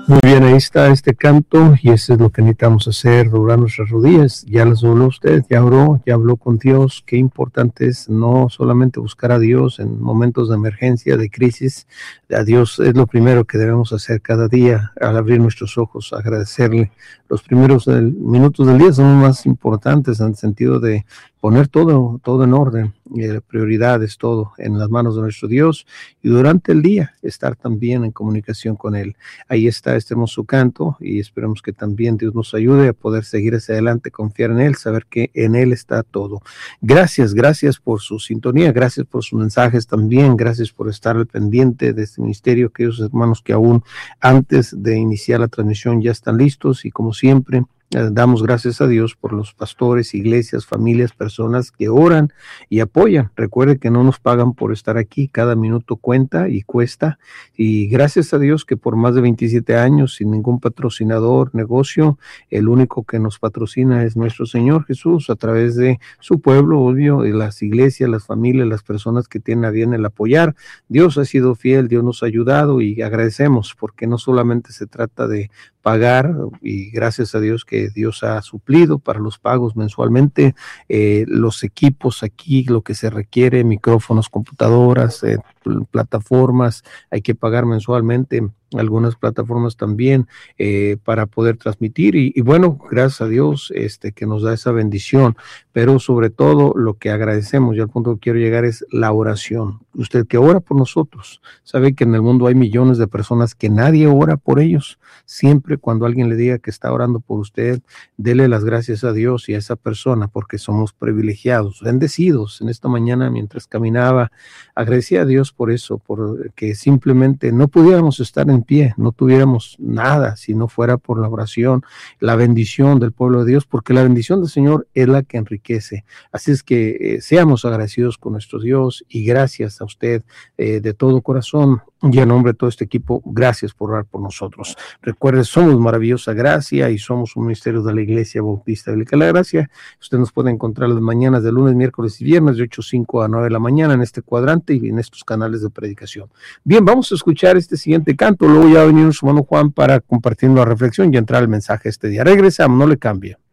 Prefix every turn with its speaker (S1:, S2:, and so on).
S1: Muy bien, ahí está este canto y eso es lo que necesitamos hacer, doblar nuestras rodillas. Ya las dobló usted, ya oró, ya habló con Dios. Qué importante es no solamente buscar a Dios en momentos de emergencia, de crisis. A Dios es lo primero que debemos hacer cada día al abrir nuestros ojos, agradecerle. Los primeros minutos del día son los más importantes en el sentido de poner todo en orden, prioridades, todo en las manos de nuestro Dios y durante el día estar también en comunicación con Él. Ahí está este hermoso canto y esperamos que también Dios nos ayude a poder seguir hacia adelante, confiar en Él, saber que en Él está todo. Gracias por su sintonía, gracias por sus mensajes también, gracias por estar al pendiente de este ministerio, aquellos hermanos que aún antes de iniciar la transmisión ya están listos y como siempre, damos gracias a Dios por los pastores, iglesias, familias, personas que oran y apoyan. Recuerde que no nos pagan por estar aquí, cada minuto cuenta y cuesta. Y gracias a Dios que por más de 27 años, sin ningún patrocinador, negocio, el único que nos patrocina es nuestro Señor Jesús a través de su pueblo, obvio, de las iglesias, las familias, las personas que tienen a bien el apoyar. Dios ha sido fiel, Dios nos ha ayudado y agradecemos porque no solamente se trata de pagar y gracias a Dios que Dios ha suplido para los pagos mensualmente, los equipos aquí, lo que se requiere, micrófonos, computadoras, plataformas, hay que pagar mensualmente, algunas plataformas también para poder transmitir y bueno, gracias a Dios que nos da esa bendición, pero sobre todo lo que agradecemos y al punto que quiero llegar es la oración. Usted que ora por nosotros, sabe que en el mundo hay millones de personas que nadie ora por ellos. Siempre cuando alguien le diga que está orando por usted, dele las gracias a Dios y a esa persona porque somos privilegiados, bendecidos. En esta mañana mientras caminaba, agradecí a Dios por eso, porque simplemente no pudiéramos estar en pie, no tuviéramos nada si no fuera por la oración, la bendición del pueblo de Dios, porque la bendición del Señor es la que enriquece. Así es que seamos agradecidos con nuestro Dios y gracias a usted de todo corazón. Y en nombre de todo este equipo, gracias por orar por nosotros. Recuerde, somos Maravillosa Gracia y somos un ministerio de la Iglesia Bautista Bíblica de la Gracia. Usted nos puede encontrar las mañanas de lunes, miércoles y viernes de 8:05 a 9 de la mañana en este cuadrante y en estos canales de predicación. Bien, vamos a escuchar este siguiente canto. Luego ya va a venir su hermano Juan para compartir la reflexión y entrar al mensaje este día. Regresamos, no le cambie.